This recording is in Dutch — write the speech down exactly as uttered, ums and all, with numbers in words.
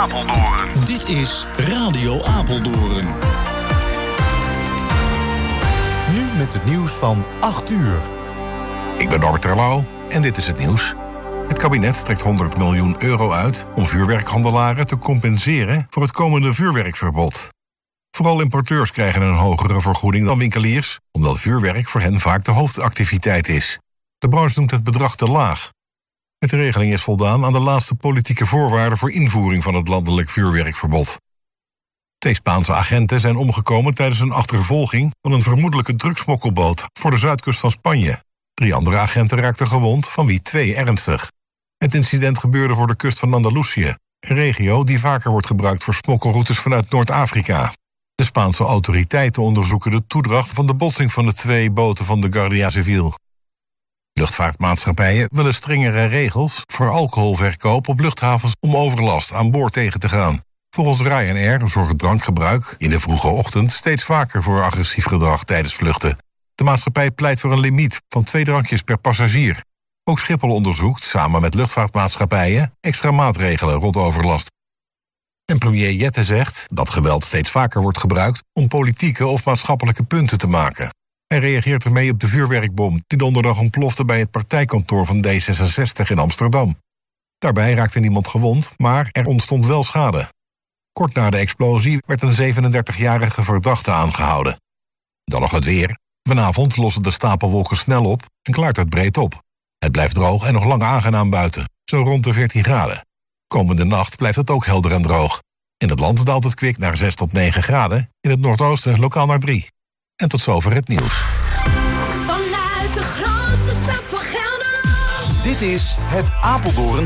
Apeldoorn. Dit is Radio Apeldoorn. Nu met het nieuws van acht uur. Ik ben Norbert Terlouw en dit is het nieuws. Het kabinet trekt honderd miljoen euro uit om vuurwerkhandelaren te compenseren voor het komende vuurwerkverbod. Vooral importeurs krijgen een hogere vergoeding dan winkeliers, omdat vuurwerk voor hen vaak de hoofdactiviteit is. De branche noemt het bedrag te laag. Met de regeling is voldaan aan de laatste politieke voorwaarden voor invoering van het landelijk vuurwerkverbod. Twee Spaanse agenten zijn omgekomen tijdens een achtervolging van een vermoedelijke drugsmokkelboot voor de zuidkust van Spanje. Drie andere agenten raakten gewond, van wie twee ernstig. Het incident gebeurde voor de kust van Andalusië, een regio die vaker wordt gebruikt voor smokkelroutes vanuit Noord-Afrika. De Spaanse autoriteiten onderzoeken de toedracht van de botsing van de twee boten van de Guardia Civil. Luchtvaartmaatschappijen willen strengere regels voor alcoholverkoop op luchthavens om overlast aan boord tegen te gaan. Volgens Ryanair zorgt drankgebruik in de vroege ochtend steeds vaker voor agressief gedrag tijdens vluchten. De maatschappij pleit voor een limiet van twee drankjes per passagier. Ook Schiphol onderzoekt, samen met luchtvaartmaatschappijen, extra maatregelen rond overlast. En premier Jette zegt dat geweld steeds vaker wordt gebruikt om politieke of maatschappelijke punten te maken. Hij reageert ermee op de vuurwerkbom die donderdag ontplofte bij het partijkantoor van D zesenzestig in Amsterdam. Daarbij raakte niemand gewond, maar er ontstond wel schade. Kort na de explosie werd een zevenendertigjarige verdachte aangehouden. Dan nog het weer. Vanavond lossen de stapelwolken snel op en klaart het breed op. Het blijft droog en nog lang aangenaam buiten, zo rond de veertien graden. Komende nacht blijft het ook helder en droog. In het land daalt het kwik naar zes tot negen graden, in het noordoosten lokaal naar drie. En tot zover het nieuws. Vanuit de grootste stad van Gelderland. Dit is het Apeldoorn